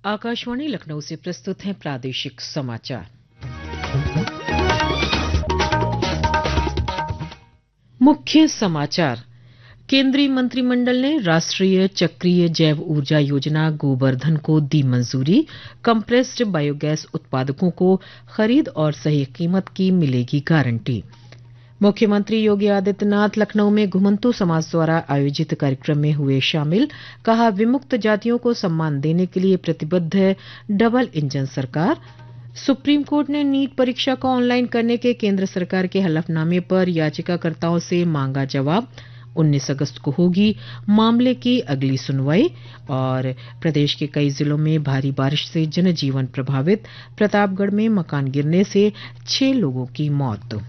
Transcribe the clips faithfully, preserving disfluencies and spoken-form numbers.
आकाशवाणी लखनऊ से प्रस्तुत हैं प्रादेशिक समाचार। मुख्य समाचार। केंद्रीय मंत्रिमंडल ने राष्ट्रीय चक्रीय जैव ऊर्जा योजना गोबरधन को दी मंजूरी। कंप्रेस्ड बायोगैस उत्पादकों को खरीद और सही कीमत की मिलेगी गारंटी। मुख्यमंत्री योगी आदित्यनाथ लखनऊ में घुमंतू समाज द्वारा आयोजित कार्यक्रम में हुए शामिल। कहा, विमुक्त जातियों को सम्मान देने के लिए प्रतिबद्ध है डबल इंजन सरकार। सुप्रीम कोर्ट ने नीट परीक्षा को ऑनलाइन करने के केंद्र सरकार के हलफनामे पर याचिकाकर्ताओं से मांगा जवाब। उन्नीस अगस्त को होगी मामले की अगली सुनवाई। और प्रदेश के कई जिलों में भारी बारिश से जनजीवन प्रभावित। प्रतापगढ़ में मकान गिरने से छह लोगों की मौत।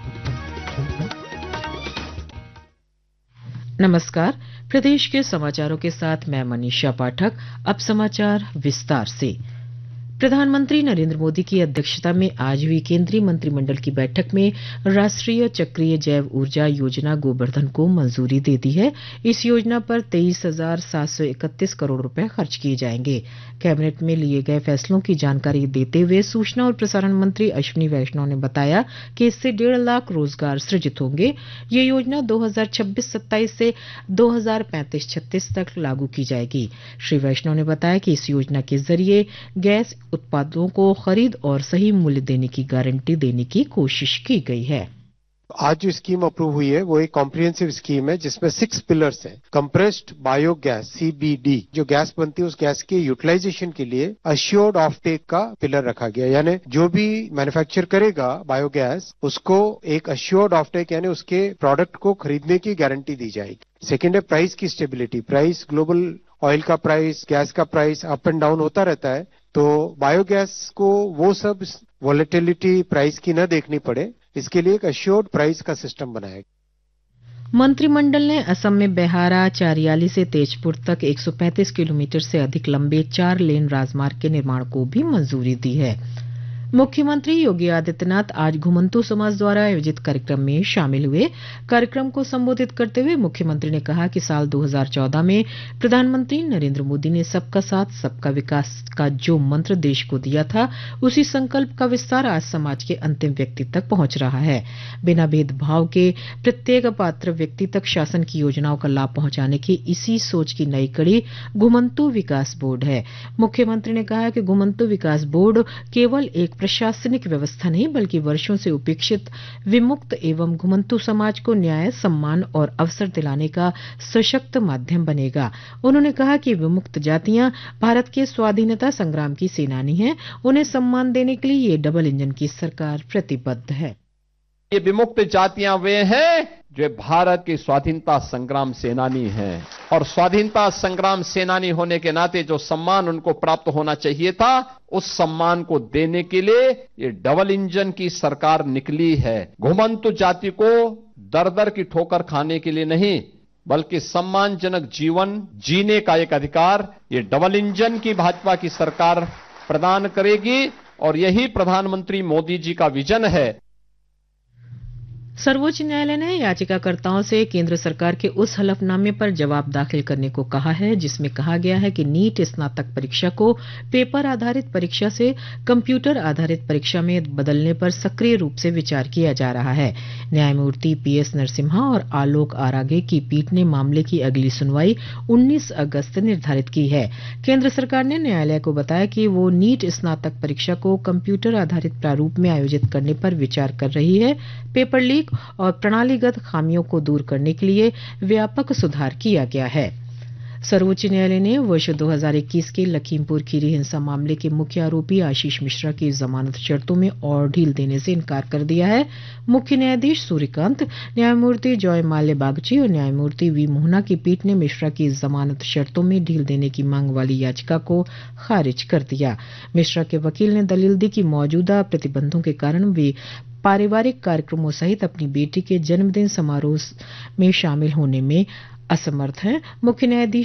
नमस्कार। प्रदेश के समाचारों के साथ मैं मनीषा पाठक। अब समाचार विस्तार से। प्रधानमंत्री नरेंद्र मोदी की अध्यक्षता में आज हुई केंद्रीय मंत्रिमंडल की बैठक में राष्ट्रीय चक्रीय जैव ऊर्जा योजना गोबरधन को मंजूरी दे दी है। इस योजना पर तेईस हजार सात सौ इकतीस करोड़ रुपए खर्च किए जाएंगे। कैबिनेट में लिए गए फैसलों की जानकारी देते हुए सूचना और प्रसारण मंत्री अश्विनी वैष्णव ने बताया कि इससे डेढ़ लाख रोजगार सृजित होंगे। ये योजना दो हजार छब्बीस सत्ताईस से दो हजार पैंतीस छत्तीस तक लागू की जाएगी। श्री वैष्णव ने बताया कि इस योजना के जरिए गैस उत्पादों को खरीद और सही मूल्य देने की गारंटी देने की कोशिश की गई है। आज जो स्कीम अप्रूव हुई है वो एक कॉम्प्रिहेंसिव स्कीम है जिसमें सिक्स पिलर्स हैं। कंप्रेस्ड बायोगैस सीबीडी जो गैस बनती है उस गैस के यूटिलाइजेशन के लिए अश्योर्ड ऑफ टेक का पिलर रखा गया, यानी जो भी मैन्युफैक्चर करेगा बायोगैस उसको एक अश्योर्ड ऑफ टेक यानी उसके प्रोडक्ट को खरीदने की गारंटी दी जाएगी। सेकेंड है प्राइस की स्टेबिलिटी। प्राइस ग्लोबल ऑयल का प्राइस, गैस का प्राइस अप एंड डाउन होता रहता है, तो बायोगैस को वो सब वॉलेटिलिटी प्राइस की न देखनी पड़े, इसके लिए एक अश्योर्ड प्राइस का सिस्टम बनाया। मंत्रिमंडल ने असम में बेहारा चारियाली से तेजपुर तक एक सौ पैंतीस किलोमीटर से अधिक लंबे चार लेन राजमार्ग के निर्माण को भी मंजूरी दी है। मुख्यमंत्री योगी आदित्यनाथ आज घुमंतू समाज द्वारा आयोजित कार्यक्रम में शामिल हुए। कार्यक्रम को संबोधित करते हुए मुख्यमंत्री ने कहा कि साल दो हजार चौदह में प्रधानमंत्री नरेंद्र मोदी ने सबका साथ सबका विकास का जो मंत्र देश को दिया था, उसी संकल्प का विस्तार आज समाज के अंतिम व्यक्ति तक पहुंच रहा है। बिना भेदभाव के प्रत्येक पात्र व्यक्ति तक शासन की योजनाओं का लाभ पहुंचाने की इसी सोच की नई कड़ी घुमंतू विकास बोर्ड है। मुख्यमंत्री ने कहा कि घुमंतू विकास बोर्ड केवल एक प्रशासनिक व्यवस्था नहीं बल्कि वर्षों से उपेक्षित विमुक्त एवं घुमंतू समाज को न्याय, सम्मान और अवसर दिलाने का सशक्त माध्यम बनेगा। उन्होंने कहा कि विमुक्त जातियां भारत के स्वाधीनता संग्राम की सेनानी हैं। उन्हें सम्मान देने के लिए ये डबल इंजन की सरकार प्रतिबद्ध है। ये विमुक्त जातियां वे हैं जो भारत की स्वाधीनता संग्राम सेनानी हैं और स्वाधीनता संग्राम सेनानी होने के नाते जो सम्मान उनको प्राप्त होना चाहिए था, उस सम्मान को देने के लिए ये डबल इंजन की सरकार निकली है। घुमंतु जाति को दर दर की ठोकर खाने के लिए नहीं बल्कि सम्मानजनक जीवन जीने का एक अधिकार ये डबल इंजन की भाजपा की सरकार प्रदान करेगी और यही प्रधानमंत्री मोदी जी का विजन है। सर्वोच्च न्यायालय ने याचिकाकर्ताओं से केंद्र सरकार के उस हलफनामे पर जवाब दाखिल करने को कहा है जिसमें कहा गया है कि नीट स्नातक परीक्षा को पेपर आधारित परीक्षा से कंप्यूटर आधारित परीक्षा में बदलने पर सक्रिय रूप से विचार किया जा रहा है। न्यायमूर्ति पीएस नरसिम्हा और आलोक आरागे की पीठ ने मामले की अगली सुनवाई उन्नीस अगस्त निर्धारित की है। केंद्र सरकार ने न्यायालय को बताया कि वो नीट स्नातक परीक्षा को कंप्यूटर आधारित प्रारूप में आयोजित करने पर विचार कर रही है। पेपर लीक और प्रणालीगत खामियों को दूर करने के लिए व्यापक सुधार किया गया है। सर्वोच्च न्यायालय ने वर्ष दो हजार इक्कीस के लखीमपुर खीरी हिंसा मामले के मुख्य आरोपी आशीष मिश्रा की जमानत शर्तों में और ढील देने से इनकार कर दिया है। मुख्य न्यायाधीश सूर्यकांत, न्यायमूर्ति जॉय माल्य बागची और न्यायमूर्ति वी मोहना की पीठ ने मिश्रा की जमानत शर्तों में ढील देने की मांग वाली याचिका को खारिज कर दिया। मिश्रा के वकील ने दलील दी कि मौजूदा प्रतिबंधों के कारण वे पारिवारिक कार्यक्रमों सहित अपनी बेटी के जन्मदिन समारोह में शामिल होने में असमर्थ हैं। मुख्य न्यायाधीश